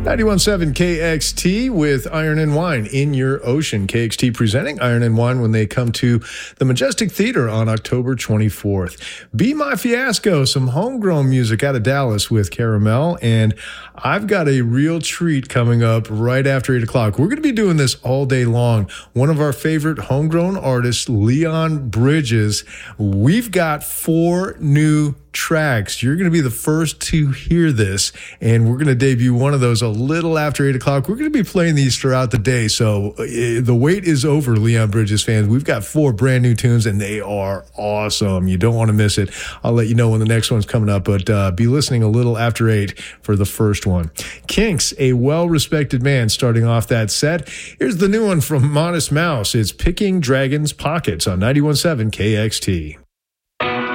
91.7 KXT with Iron and Wine in your ocean. KXT presenting Iron and Wine when they come to the Majestic Theater on October 24th. Be My Fiasco, some homegrown music out of Dallas with Caramel. And I've got a real treat coming up right after 8 o'clock. We're going to be doing this all day long. One of our favorite homegrown artists, Leon Bridges. We've got 4 new tracks. You're going to be the first to hear this, and we're going to debut one of those a little after 8 o'clock. We're going to be playing these throughout the day, so the wait is over, Leon Bridges fans. We've got 4 brand new tunes, and they are awesome. You don't want to miss it. I'll let you know when the next one's coming up, but be listening a little after 8 for the first one. Kinks, a well-respected man, starting off that set. Here's the new one from Modest Mouse. It's Picking Dragon's Pockets on 91.7 KXT.